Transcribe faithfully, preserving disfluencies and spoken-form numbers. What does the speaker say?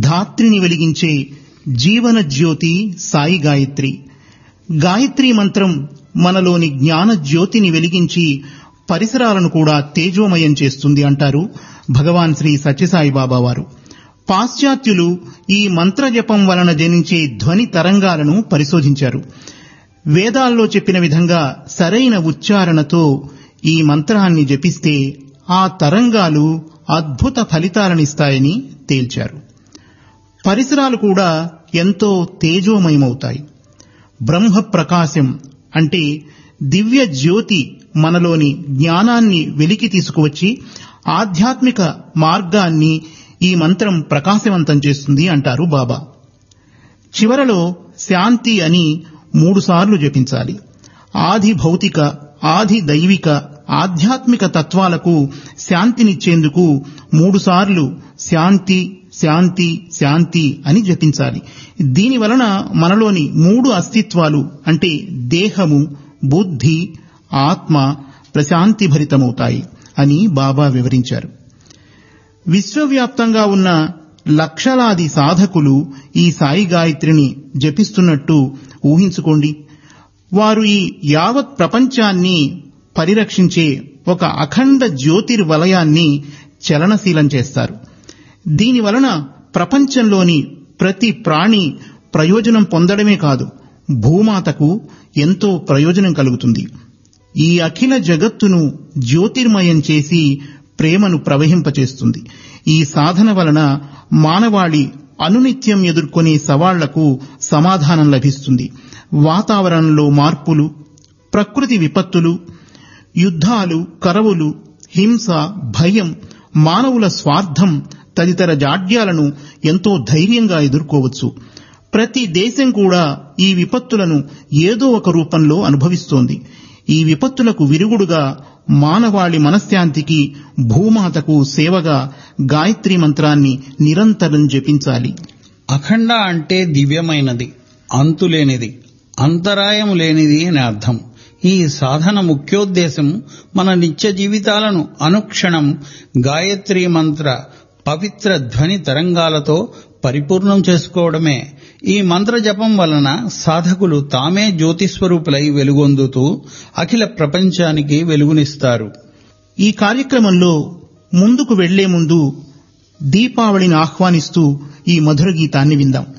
ధాత్రిని వెలిగించే జీవన జ్యోతి సాయి గాయత్రి. గాయత్రీ మంత్రం మనలోని జ్ఞాన జ్యోతిని వెలిగించి పరిసరాలను కూడా తేజోమయం చేస్తుంది అంటారు భగవాన్ శ్రీ సత్యసాయి బాబా వారు. పాశ్చాత్యులు ఈ మంత్ర జపం వలన జనించే ధ్వని తరంగాలను పరిశోధించారు. వేదాల్లో చెప్పిన విధంగా సరైన ఉచ్చారణతో ఈ మంత్రాన్ని జపిస్తే ఆ తరంగాలు అద్భుత ఫలితాలనిస్తాయని తేల్చారు. పరిసరాలు కూడా ఎంతో తేజోమయమవుతాయి. బ్రహ్మ ప్రకాశం అంటే దివ్య జ్యోతి మనలోని జ్ఞానాన్ని వెలికి తీసుకువచ్చి ఆధ్యాత్మిక మార్గాన్ని ఈ మంత్రం ప్రకాశవంతం చేస్తుంది అంటారు బాబా. చివరలో శాంతి అని మూడుసార్లు జపించాలి. ఆది భౌతిక, ఆది దైవిక, ఆధ్యాత్మిక తత్వాలకు శాంతినిచ్చేందుకు మూడుసార్లు శాంతి శాంతి శాంతి అని జపించాలి. దీనివలన మనలోని మూడు అస్తిత్వాలు అంటే దేహము, బుద్ధి, ఆత్మ ప్రశాంతిభరితమవుతాయి అని బాబా వివరించారు. విశ్వవ్యాప్తంగా ఉన్న లక్షలాది సాధకులు ఈ సాయి గాయత్రిని జపిస్తున్నట్టు ఊహించుకోండి. వారు ఈ యావత్ ప్రపంచాన్ని పరిరక్షించే ఒక అఖండ జ్యోతిర్వలయాన్ని చలనశీలం చేస్తారు. దీనివలన ప్రపంచంలోని ప్రతి ప్రాణి ప్రయోజనం పొందడమే కాదు, భూమాతకు ఎంతో ప్రయోజనం కలుగుతుంది. ఈ అఖిల జగత్తును జ్యోతిర్మయం చేసి ప్రేమను ప్రవహింపచేస్తుంది. ఈ సాధన వలన మానవాళి అనునిత్యం ఎదుర్కొనే సవాళ్లకు సమాధానం లభిస్తుంది. వాతావరణంలో మార్పులు, ప్రకృతి విపత్తులు, యుద్ధాలు, కరవులు, హింస, భయం, మానవుల స్వార్థం తదితర జాడ్యాలను ఎంతో ధైర్యంగా ఎదుర్కోవచ్చు. ప్రతి దేశం కూడా ఈ విపత్తులను ఏదో ఒక రూపంలో అనుభవిస్తోంది. ఈ విపత్తులకు విరుగుడుగా మానవాళి మనశ్శాంతికి, భూమాతకు సేవగా గాయత్రీ మంత్రాన్ని నిరంతరం జపించాలి. అఖండ అంటే దివ్యమైనది, అంతులేనిది, అంతరాయం లేనిది అని అర్థం. ఈ సాధన ముఖ్యోద్దేశం మన నిత్య జీవితాలను అనుక్షణం గాయత్రీ మంత్ర పవిత్ర ధ్వని తరంగాలతో పరిపూర్ణం చేసుకోవడమే. ఈ మంత్ర జపం వలన సాధకులు తామే జ్యోతిస్వరూపులై వెలుగొందుతూ అఖిల ప్రపంచానికి వెలుగునిస్తారు. ఈ కార్యక్రమంలో ముందుకు వెళ్లే ముందు దీపావళిని ఆహ్వానిస్తూ ఈ మధుర గీతాన్ని విందాం.